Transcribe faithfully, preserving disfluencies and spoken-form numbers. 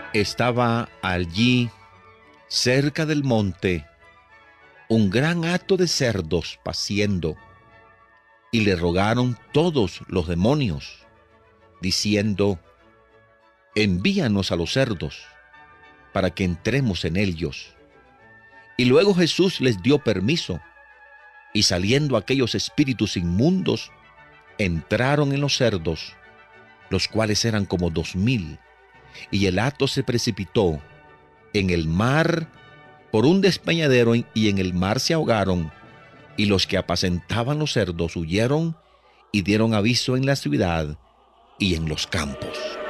Estaba allí, cerca del monte, un gran hato de cerdos paciendo, y le rogaron todos los demonios, diciendo: envíanos a los cerdos, para que entremos en ellos. Y luego Jesús les dio permiso, y saliendo aquellos espíritus inmundos, entraron en los cerdos, los cuales eran como dos mil, y el hato se precipitó en el mar por un despeñadero, y en el mar se ahogaron, y los que apacentaban los cerdos huyeron y dieron aviso en la ciudad y en los campos.